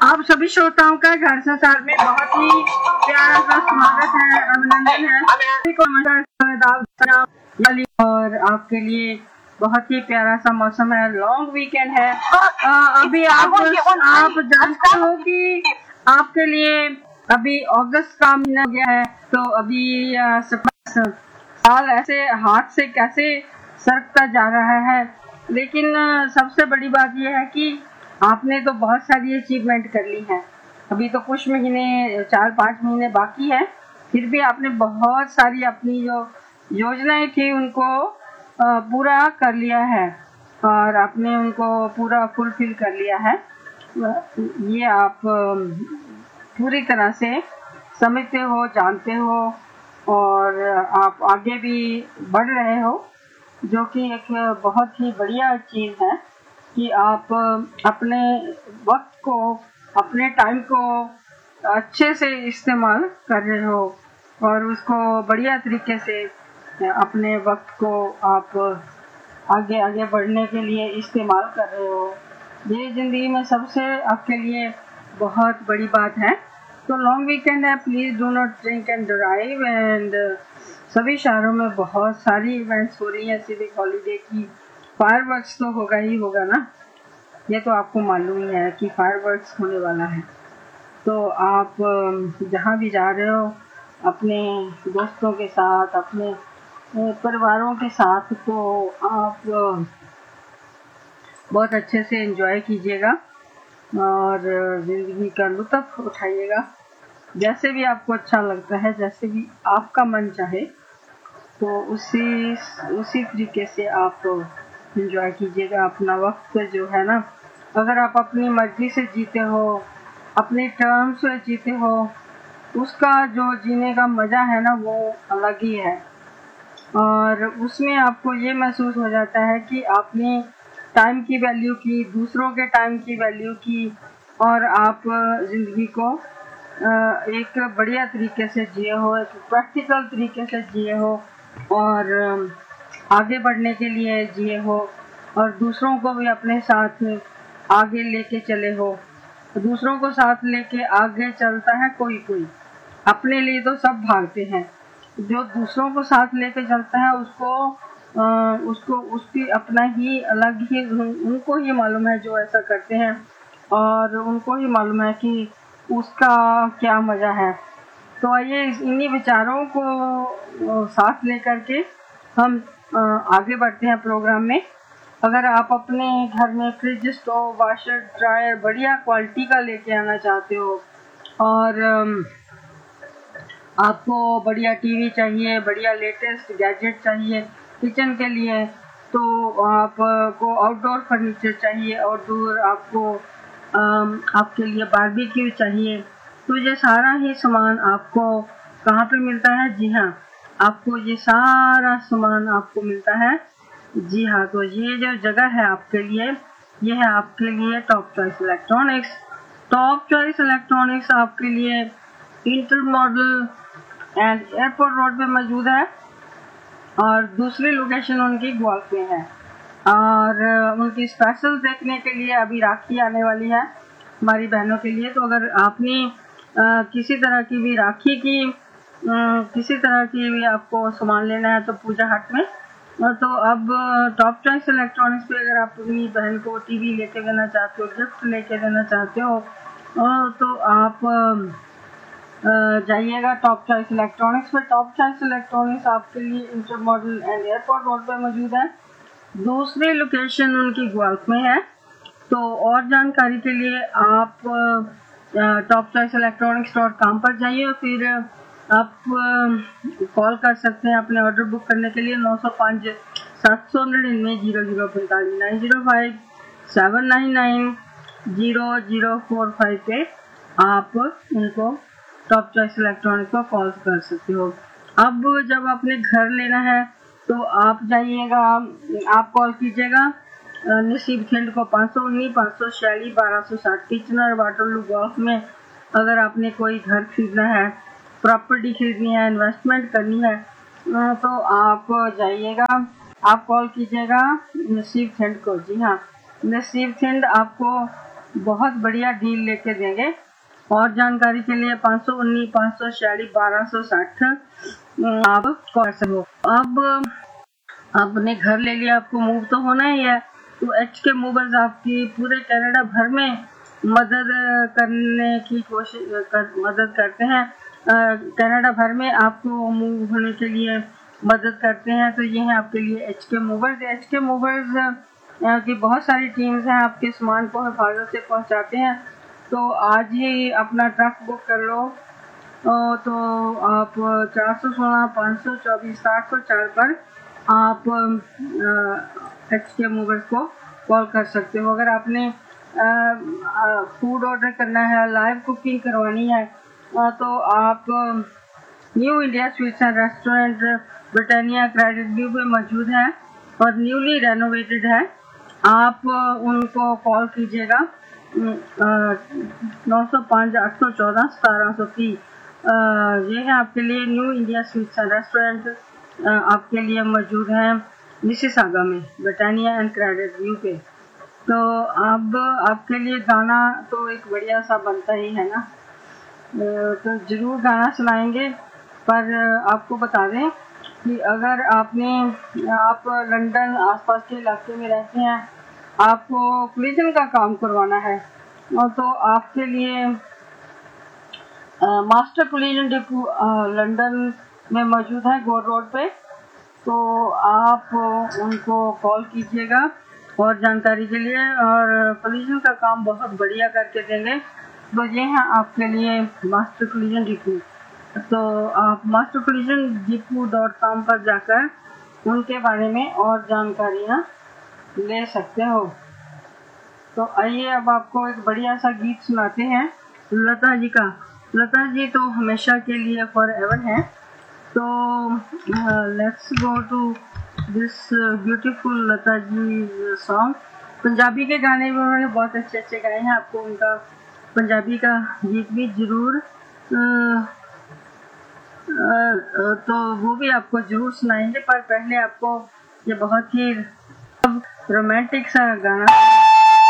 आप सभी श्रोताओं का घर संसार में बहुत ही प्यारा सा स्वागत है, अभिनंदन है। और आपके लिए बहुत ही प्यारा सा मौसम है, लॉन्ग वीकेंड है। अभी आप जानते हो कि आपके लिए अभी अगस्त का महीना गया है, तो अभी साल ऐसे हाथ से कैसे सरकता जा रहा है। लेकिन सबसे बड़ी बात यह है कि आपने तो बहुत सारी अचीवमेंट कर ली है। अभी तो कुछ महीने 4-5 महीने बाकी है, फिर भी आपने बहुत सारी अपनी जो योजनाएं थी उनको पूरा कर लिया है और आपने उनको पूरा फुलफिल कर लिया है। ये आप पूरी तरह से समझते हो, जानते हो और आप आगे भी बढ़ रहे हो, जो कि एक बहुत ही बढ़िया चीज़ है कि आप अपने वक्त को, अपने टाइम को अच्छे से इस्तेमाल कर रहे हो और उसको बढ़िया तरीके से अपने वक्त को आप आगे आगे बढ़ने के लिए इस्तेमाल कर रहे हो। ये ज़िंदगी में सबसे आपके लिए बहुत बड़ी बात है। तो लॉन्ग वीकेंड है, please do not drink and drive. And सभी शहरों में बहुत सारी इवेंट्स हो रही हैं सिविक हॉलीडे की। फायरवर्क्स तो होगा ही होगा ना, ये तो आपको मालूम ही है कि फायरवर्क्स होने वाला है। तो आप जहाँ भी जा रहे हो अपने दोस्तों के साथ, अपने परिवारों के साथ, तो आप बहुत अच्छे से एंजॉय कीजिएगा और ज़िंदगी का लुत्फ़ उठाइएगा। जैसे भी आपको अच्छा लगता है, जैसे भी आपका मन चाहे, तो उसी तरीके से आप एंजॉय कीजिएगा अपना वक्त जो है ना। अगर आप अपनी मर्जी से जीते हो, अपने टर्म से जीते हो, उसका जो जीने का मज़ा है ना वो अलग ही है। और उसमें आपको ये महसूस हो जाता है कि आपने टाइम की वैल्यू की, दूसरों के टाइम की वैल्यू की और आप ज़िंदगी को एक बढ़िया तरीके से जिए हो, एक प्रैक्टिकल तरीके से जिए हो और आगे बढ़ने के लिए जिए हो और दूसरों को भी अपने साथ आगे लेके चले हो। दूसरों को साथ लेके आगे चलता है कोई कोई, अपने लिए तो सब भागते हैं। जो दूसरों को साथ लेके चलता है उसको उसकी अपना ही अलग ही, उनको ही मालूम है जो ऐसा करते हैं और उनको ही मालूम है कि उसका क्या मज़ा है। तो आइए इन्हीं विचारों को साथ लेकर के हम आगे बढ़ते हैं प्रोग्राम में। अगर आप अपने घर में फ्रिज, स्टोव, वाशर, ड्रायर बढ़िया क्वालिटी का लेके आना चाहते हो और आपको बढ़िया टीवी चाहिए, बढ़िया लेटेस्ट गैजेट चाहिए किचन के लिए, तो आपको आउटडोर फर्नीचर चाहिए, आउटडोर आपको आपके लिए बारबेक्यू चाहिए, तो ये सारा ही सामान आपको कहाँ पे मिलता है? जी हाँ, आपको ये सारा सामान आपको मिलता है। जी हाँ, तो ये जो जगह है आपके लिए, ये है आपके लिए top choice electronics. Top choice electronics आपके लिए inter model and airport road पे मौजूद है और दूसरी लोकेशन उनकी गोल्फ में है। और उनकी स्पेशल देखने के लिए अभी राखी आने वाली है हमारी बहनों के लिए। तो अगर आपने किसी तरह की भी राखी की किसी तरह की भी आपको सामान लेना है तो पूजा हट में, तो अब टॉप चॉइस इलेक्ट्रॉनिक्स पे अगर आप अपनी बहन को टीवी लेके देना चाहते हो, गिफ्ट लेके देना चाहते हो, तो आप जाइएगा टॉप चॉइस इलेक्ट्रॉनिक्स पे। टॉप चॉइस इलेक्ट्रॉनिक्स आपके लिए inter model and airport road पे मौजूद है। दूसरी लोकेशन उनकी ग्वाल्फ में है। तो और जानकारी के लिए आप topchoiceelectronics.com पर जाइए और फिर आप कॉल कर सकते हैं अपने ऑर्डर बुक करने के लिए 905 799 0045 905 799 0045 पे आप उनको टॉप चॉइस इलेक्ट्रॉनिक को कॉल कर सकते हो। अब जब आपने घर लेना है तो आप जाइएगा, आप कॉल कीजिएगा नसीब खिंड को 519 546 1260 किचनर वाटरलू गोल्फ में। अगर आपने कोई घर खरीदना है, प्रॉपर्टी खरीदनी है, इन्वेस्टमेंट करनी है, तो आप जाइएगा, आप कॉल कीजिएगा नसीब खिंड को। जी हाँ, नसीब खिंड आपको बहुत बढ़िया डील लेके देंगे। और जानकारी के लिए 519 546 1260 आप कॉल करो। अब आपने घर ले लिया, आपको मूव तो होना ही है, तो HK मूवर्स आपकी पूरे कनाडा भर में मदद करने की मदद करते हैं। कनाडा भर में आपको मूव होने के लिए मदद करते हैं। तो ये है आपके लिए HK मूवर्स। HK मूवर्स की बहुत सारी टीम्स हैं, आपके सामान को हिफाजत से पहुंचाते हैं। तो आज ही अपना ट्रक बुक कर लो। तो आप 416 524 704 पर आप HK मूवर्स को कॉल कर सकते हो। अगर आपने फूड ऑर्डर करना है, लाइव कुकिंग करवानी है, तो आप new India sweets and restaurant Britannia credit view में मौजूद है और न्यूली रेनोवेटेड है। आप उनको कॉल कीजिएगा 905 814 1730। ये है आपके लिए new India sweets and restaurant आपके लिए मौजूद है मिसिसागा में, ब्रिटानिया एंड क्रेडिट व्यू पे। तो अब आपके लिए गाना तो एक बढ़िया सा बनता ही है ना, तो ज़रूर गाना सुनाएंगे। पर आपको बता दें कि अगर आप लंदन आसपास के इलाके में रहते हैं, आपको कोलिजन का काम करवाना है, और तो आपके लिए मास्टर कोलिजन डिपो लंदन में मौजूद है, गोर रोड पे। तो आप उनको कॉल कीजिएगा और जानकारी के लिए, और कोलिजन का काम बहुत बढ़िया करके देंगे। तो ये है आपके लिए मास्टर कोलिजन डिपो। तो आप mastercollisiondepo.com पर जाकर उनके बारे में और जानकारियाँ ले सकते हो। तो आइए अब आपको एक बढ़िया सा गीत सुनाते हैं लता जी का। लता जी तो हमेशा के लिए फॉरएवर हैं। तो let's go to this beautiful Lata ji song. Punjabi के गाने भी उन्होंने बहुत अच्छे अच्छे गाए हैं, आपको उनका पंजाबी का गीत भी ज़रूर तो वो भी आपको ज़रूर सुनाएंगे। पर पहले आपको ये बहुत ही रोमांटिक सा गाना